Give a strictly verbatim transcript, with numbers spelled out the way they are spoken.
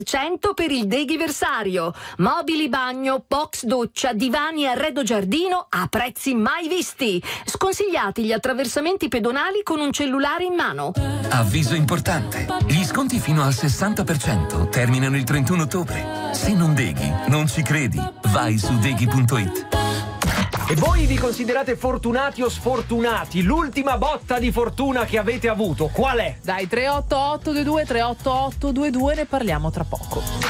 cento per il Deghiversario. Mobili bagno, box doccia, divani e arredo giardino a prezzi mai visti. Sconsigliati gli attraversamenti pedonali con un cellulare in mano. Avviso importante. Gli sconti fino al sessanta per cento terminano il trentuno ottobre. Se non Deghi, non ci credi. Vai su deghi punto it. E voi vi considerate fortunati o sfortunati? L'ultima botta di fortuna che avete avuto qual è? Dai, tre otto otto due due tre otto otto due due, ne parliamo tra poco.